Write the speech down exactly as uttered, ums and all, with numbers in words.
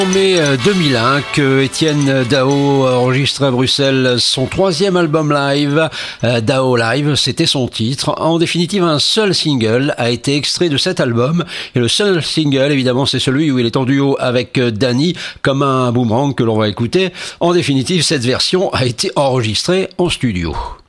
En mai deux mille un, que Étienne Dao enregistrait à Bruxelles son troisième album live. Dao Live, c'était son titre. En définitive, un seul single a été extrait de cet album. Et le seul single, évidemment, c'est celui où il est en duo avec Danny, comme un boomerang que l'on va écouter. En définitive, cette version a été enregistrée en studio.